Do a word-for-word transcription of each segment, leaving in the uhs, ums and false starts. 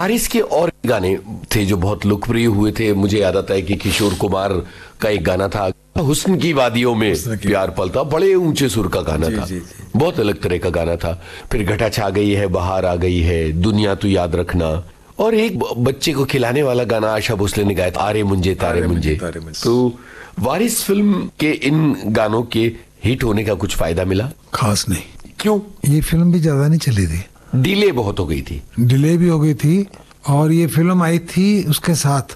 वारिस के और गाने थे जो बहुत लोकप्रिय हुए थे। मुझे याद आता है कि किशोर कुमार का एक गाना था, हुस्न की वादियों में प्यार पलता, बड़े ऊंचे सुर का गाना जी, था। जी, जी। बहुत अलग तरह का गाना था। फिर घटा छा गई है, बाहर आ गई है, दुनिया तू याद रखना, और एक बच्चे को खिलाने वाला गाना आशा भोसले ने गाया था, आरे मुंजे तारे मुंजे। तो वारिस फिल्म के इन गानों के हिट होने का कुछ फायदा मिला? खास नहीं। क्यों? ये फिल्म भी ज्यादा नहीं चली थी, डिले बहुत हो गई थी। डिले भी हो गई थी, और ये फिल्म आई थी उसके साथ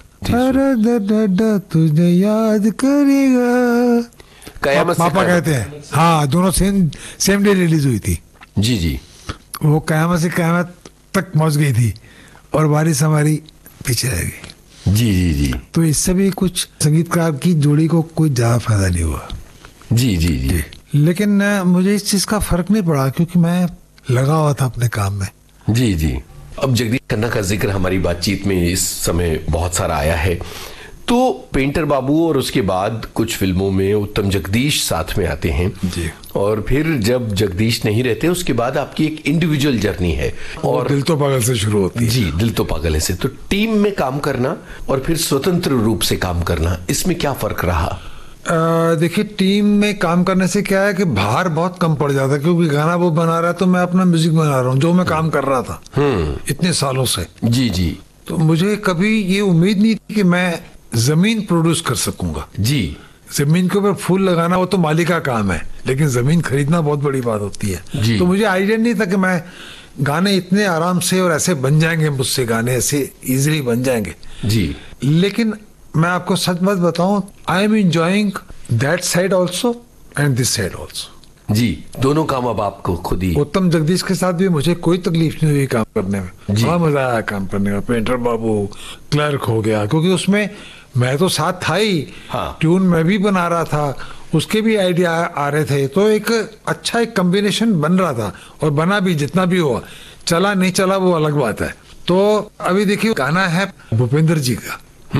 तुझे याद करेगा, कयामत से पापा कहते हैं। हाँ, दोनों सेम सेम डे रिलीज हुई थी। जी जी। वो कयामत से कयामत तक पहुंच गई थी, और वारिस हमारी पीछे रह गई। जी जी जी। तो इससे भी कुछ संगीतकार की जोड़ी को कोई ज्यादा फायदा नहीं हुआ। जी जी जी। लेकिन मुझे इस चीज का फर्क नहीं पड़ा, क्योंकि मैं लगा हुआ था अपने काम में। जी जी। अब जगदीश खन्ना का जिक्र हमारी बातचीत में इस समय बहुत सारा आया है, तो पेंटर बाबू और उसके बाद कुछ फिल्मों में उत्तम जगदीश साथ में आते हैं जी। और फिर जब जगदीश नहीं रहते उसके बाद आपकी एक इंडिविजुअल जर्नी है, और दिल तो पागल से शुरू होती है। जी, दिल तो पागल है से। तो टीम में काम करना और फिर स्वतंत्र रूप से काम करना, इसमें क्या फर्क रहा? देखिए, टीम में काम करने से क्या है कि भार बहुत कम पड़ जाता है, क्योंकि गाना वो बना रहा है तो मैं अपना म्यूजिक बना रहा हूँ, जो मैं काम कर रहा था इतने सालों से। जी जी। तो मुझे कभी ये उम्मीद नहीं थी कि मैं जमीन प्रोड्यूस कर सकूंगा। जी। जमीन के ऊपर फूल लगाना वो तो मालिक का काम है, लेकिन जमीन खरीदना बहुत बड़ी बात होती है। जी। तो मुझे आइडिया नहीं था कि मैं गाने इतने आराम से और ऐसे बन जाएंगे, मुझसे गाने ऐसे इजीली बन जाएंगे। जी। लेकिन मैं आपको सच बात बताऊं, I am enjoying that side also and this side also. जी, दोनों काम अब आपको खुद ही। उत्तम जगदीश के साथ भी मुझे कोई तकलीफ नहीं हुई काम करने में, बड़ा मजा आया काम करने में। पेंटर बाबू, क्लर्क हो गया, क्योंकि उसमें मैं तो साथ था ही। हाँ। ट्यून मैं भी बना रहा था, उसके भी आइडिया आ रहे थे, तो एक अच्छा एक कॉम्बिनेशन बन रहा था, और बना भी, जितना भी हुआ। चला नहीं चला वो अलग बात है। तो अभी देखिए, गाना है भूपेंद्र जी का,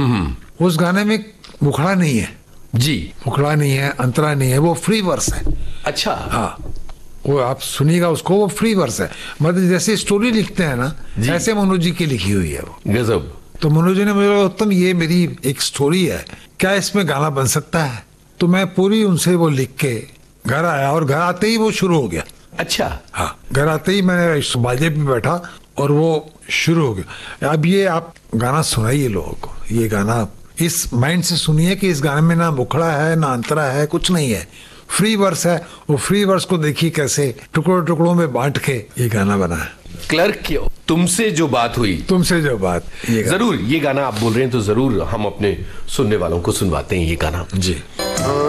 उस गाने में मुखड़ा नहीं है। जी। मुखड़ा नहीं है, अंतरा नहीं है, वो फ्री वर्स है। अच्छा। हाँ, वो आप सुनिएगा उसको, वो फ्री वर्स है। मतलब जैसे स्टोरी लिखते हैं ना, ऐसे मनोज जी की लिखी हुई है वो। गजब। तो मनोज जी ने मुझे कहा, उत्तम ये मेरी एक स्टोरी है, क्या इसमें गाना बन सकता है? तो मैं पूरी उनसे वो लिख के घर आया, और घर आते ही वो शुरू हो गया। अच्छा। हाँ, घर आते ही मैं बाजे पे बैठा और वो शुरू हो गया। अब ये आप गाना सुनाइए लोगों को, ये गाना इस माइंड से सुनिए कि इस गाने में ना मुखड़ा है, ना अंतरा है, कुछ नहीं है, फ्री वर्स है। वो फ्री वर्स को देखिए कैसे टुकड़ों टुकड़ों में बांट के ये गाना बना है। क्लर्क की तुमसे जो बात हुई, तुमसे जो बात, ये जरूर ये गाना आप बोल रहे हैं तो जरूर हम अपने सुनने वालों को सुनवाते हैं ये गाना। जी।